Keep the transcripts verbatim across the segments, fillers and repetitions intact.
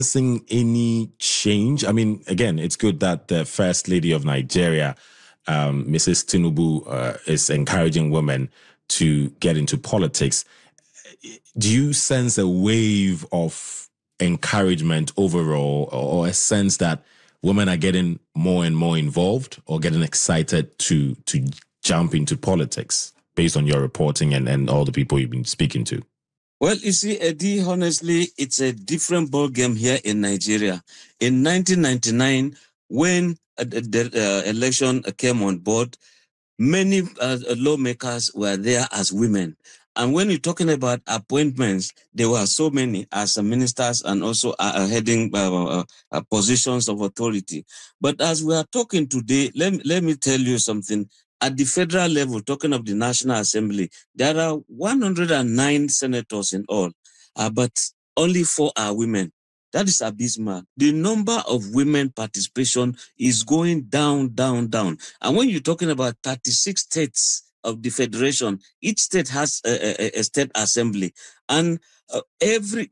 Seeing any change? I mean, again, it's good that the First Lady of Nigeria, um, Missus Tinubu, uh, is encouraging women to get into politics. Do you sense a wave of encouragement overall, or a sense that women are getting more and more involved or getting excited to to jump into politics based on your reporting and, and all the people you've been speaking to? Well, you see, Eddie, honestly, it's a different ballgame here in Nigeria. In nineteen ninety-nine, when uh, the uh, election came on board, many uh, lawmakers were there as women. And when you're talking about appointments, there were so many as ministers and also uh, heading uh, uh, positions of authority. But as we are talking today, let, let me tell you something. At the federal level, talking of the National Assembly, there are one hundred nine senators in all, uh, but only four are women. That is abysmal. The number of women participation is going down, down, down. And when you're talking about thirty-six states of the federation, each state has a, a, a state assembly. And uh, every,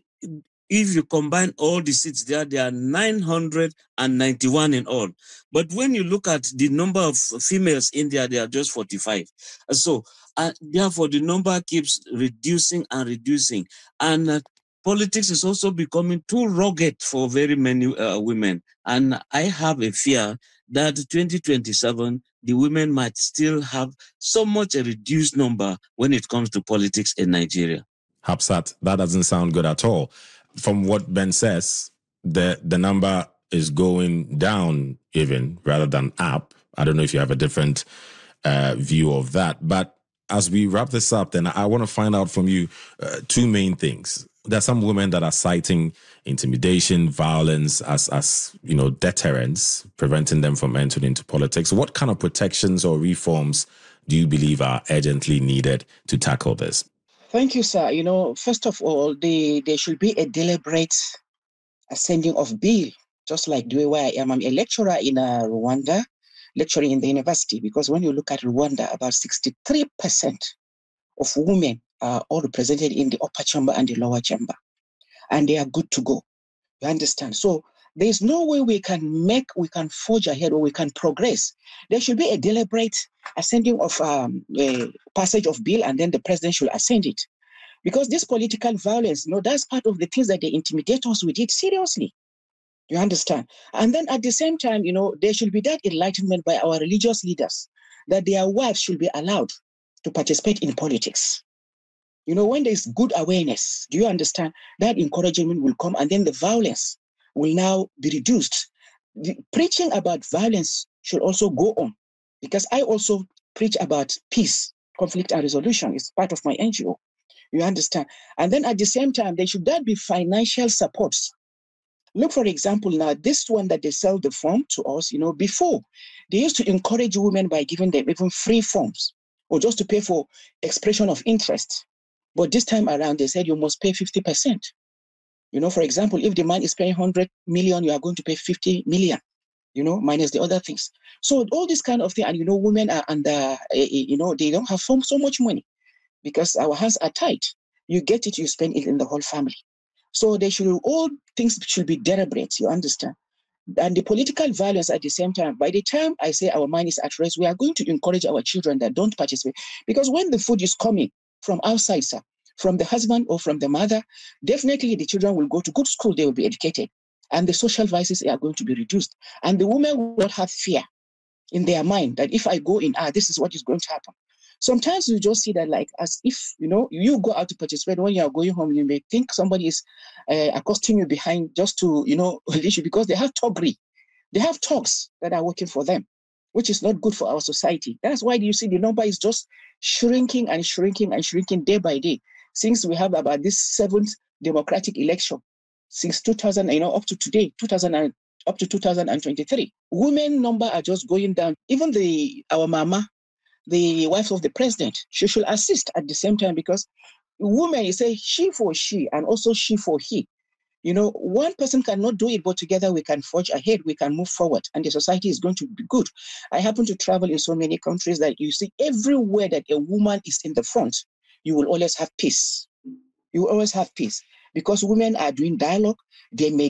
if you combine all the seats there, there are nine hundred ninety-one in all. But when you look at the number of females in there, they are just forty-five. So uh, therefore, the number keeps reducing and reducing. And uh, politics is also becoming too rugged for very many uh, women. And I have a fear that twenty twenty-seven, the women might still have so much a reduced number when it comes to politics in Nigeria. Hapsat, that doesn't sound good at all. From what Ben says, the the number is going down even rather than up. I don't know if you have a different uh, view of that. But as we wrap this up, then I want to find out from you uh, two main things. There are some women that are citing intimidation, violence as, as you know, deterrents, preventing them from entering into politics. What kind of protections or reforms do you believe are urgently needed to tackle this? Thank you, sir. You know, first of all, the, there should be a deliberate ascending of bill, just like the way I am. I'm a lecturer in uh, Rwanda, lecturing in the university, because when you look at Rwanda, about sixty-three percent of women are all represented in the upper chamber and the lower chamber, and they are good to go. You understand? So there's no way we can make, we can forge ahead or we can progress. There should be a deliberate ascending of um, a passage of bill, and then the president should ascend it. Because this political violence, you know, that's part of the things that they intimidate us with it seriously. You understand? And then at the same time, you know, there should be that enlightenment by our religious leaders that their wives should be allowed to participate in politics. You know, when there's good awareness, do you understand? That encouragement will come, and then the violence will now be reduced. The preaching about violence should also go on, because I also preach about peace, conflict and resolution. It's part of my N G O. You understand? And then at the same time, there should that be financial supports. Look, for example, now this one that they sell the form to us, you know, before they used to encourage women by giving them even free forms or just to pay for expression of interest. But this time around, they said you must pay fifty percent. You know, for example, if the man is paying one hundred million, you are going to pay fifty million, you know, minus the other things. So all this kind of thing, and, you know, women are under, uh, you know, they don't have so, so much money because our hands are tight. You get it, you spend it in the whole family. So they should, all things should be deliberate, you understand? And the political violence at the same time, by the time I say our mind is at rest, we are going to encourage our children that don't participate. Because when the food is coming from outside, sir, from the husband or from the mother, definitely the children will go to good school, they will be educated. And the social vices are going to be reduced. And the women will not have fear in their mind that if I go in, ah, this is what is going to happen. Sometimes you just see that like as if, you know, you go out to participate, when you are going home, you may think somebody is uh, accosting you behind just to, you know, because they have toggery. They have talks that are working for them, which is not good for our society. That's why you see the number is just shrinking and shrinking and shrinking day by day. Since we have about this seventh democratic election, since two thousand, you know, up to today, two thousand and, up to two thousand twenty-three, women number are just going down. Even the our mama, the wife of the president, she should assist at the same time, because women, you say she for she and also she for he. You know, one person cannot do it, but together we can forge ahead, we can move forward, and the society is going to be good. I happen to travel in so many countries that you see everywhere that a woman is in the front, you will always have peace. You will always have peace, because women are doing dialogue. They may